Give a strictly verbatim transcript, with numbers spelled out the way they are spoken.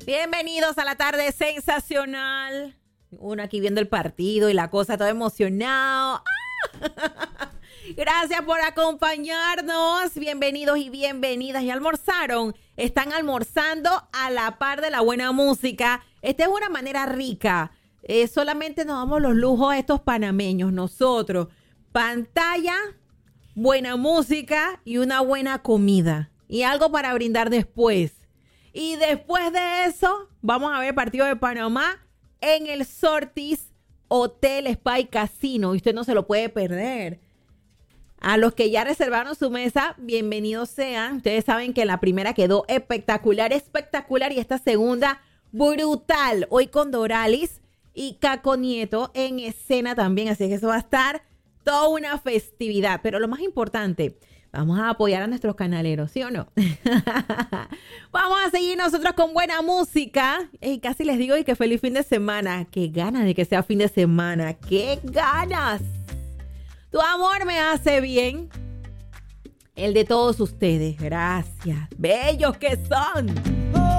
Bienvenidos a la tarde sensacional. Uno aquí viendo el partido y la cosa todo emocionado. ¡Ah! Gracias por acompañarnos. Bienvenidos y bienvenidas. ¿Ya almorzaron? Están almorzando a la par de la buena música. Esta es una manera rica. Eh, solamente nos damos los lujos a estos panameños. Nosotros, pantalla, buena música y una buena comida. Y algo para brindar después. Y después de eso, vamos a ver el partido de Panamá en el Sortis Hotel Spa y Casino. Y usted no se lo puede perder. A los que ya reservaron su mesa, bienvenidos sean. Ustedes saben que la primera quedó espectacular, espectacular. Y esta segunda, brutal. Hoy con Doralis y Caco Nieto en escena también. Así que eso va a estar toda una festividad. Pero lo más importante, vamos a apoyar a nuestros canaleros, ¿sí o no? Vamos a seguir nosotros con buena música. Y casi les digo y que feliz fin de semana. Qué ganas de que sea fin de semana. Qué ganas. Tu amor me hace bien. El de todos ustedes. Gracias. Bellos que son.